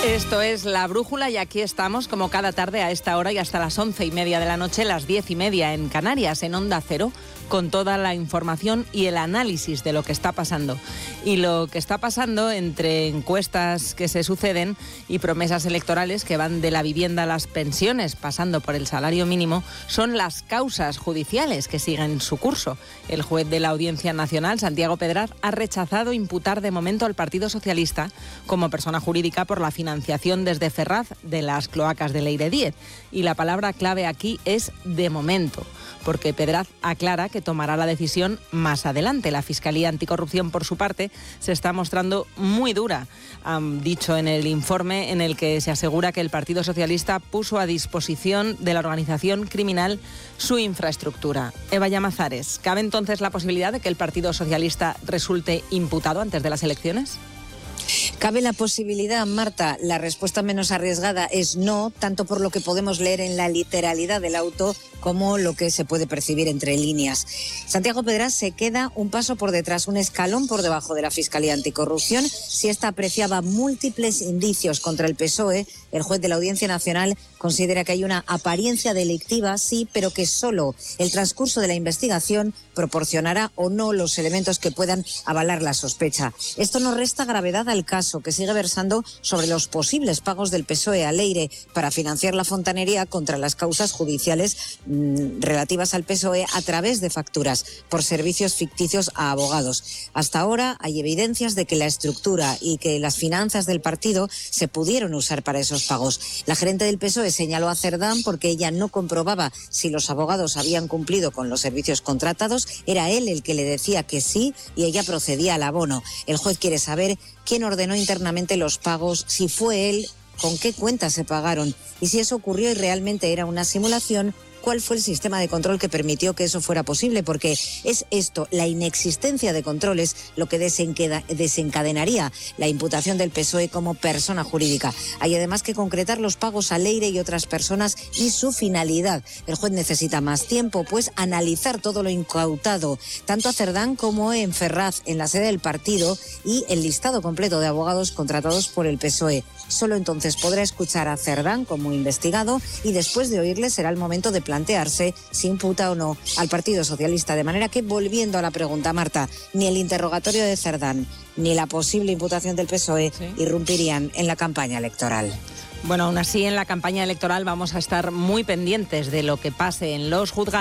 Esto es La Brújula y aquí estamos como cada tarde a esta hora y hasta las 11:30 de la noche, las 10:30 en Canarias, en Onda Cero, con toda la información y el análisis de lo que está pasando. Y lo que está pasando entre encuestas que se suceden y promesas electorales que van de la vivienda a las pensiones, pasando por el salario mínimo, son las causas judiciales que siguen su curso. El juez de la Audiencia Nacional, Santiago Pedraz, ha rechazado imputar de momento al Partido Socialista como persona jurídica por la financiación desde Ferraz de las cloacas de Leire 10. Y la palabra clave aquí es de momento, porque Pedraz aclara que tomará la decisión más adelante. La Fiscalía Anticorrupción, por su parte, se está mostrando muy dura. Han dicho en el informe en el que se asegura que el Partido Socialista puso a disposición de la organización criminal su infraestructura. Eva Llamazares, ¿cabe entonces la posibilidad de que el Partido Socialista resulte imputado antes de las elecciones? Cabe la posibilidad, Marta. La respuesta menos arriesgada es no, tanto por lo que podemos leer en la literalidad del auto como lo que se puede percibir entre líneas. Santiago Pedraz se queda un paso por detrás, un escalón por debajo de la Fiscalía Anticorrupción. Si esta apreciaba múltiples indicios contra el PSOE, el juez de la Audiencia Nacional considera que hay una apariencia delictiva, sí, pero que solo el transcurso de la investigación proporcionará o no los elementos que puedan avalar la sospecha. Esto no resta gravedad al caso, que sigue versando sobre los posibles pagos del PSOE a Leire para financiar la fontanería contra las causas judiciales relativas al PSOE a través de facturas por servicios ficticios a abogados. Hasta ahora hay evidencias de que la estructura y que las finanzas del partido se pudieron usar para esos pagos. La gerente del PSOE señaló a Cerdán porque ella no comprobaba si los abogados habían cumplido con los servicios contratados. Era él el que le decía que sí y ella procedía al abono. El juez quiere saber quién ordenó internamente los pagos, si fue él, con qué cuentas se pagaron y si eso ocurrió y realmente era una simulación. ¿Cuál fue el sistema de control que permitió que eso fuera posible? Porque es esto, la inexistencia de controles, lo que desencadenaría la imputación del PSOE como persona jurídica. Hay además que concretar los pagos a Leire y otras personas y su finalidad. El juez necesita más tiempo, pues analizar todo lo incautado, tanto a Cerdán como en Ferraz, en la sede del partido, y el listado completo de abogados contratados por el PSOE. Solo entonces podrá escuchar a Cerdán como investigado y después de oírle será el momento de plantearse si imputa o no al Partido Socialista. De manera que, volviendo a la pregunta, Marta, ni el interrogatorio de Cerdán ni la posible imputación del PSOE irrumpirían en la campaña electoral. Bueno, aún así, en la campaña electoral vamos a estar muy pendientes de lo que pase en los juzgados.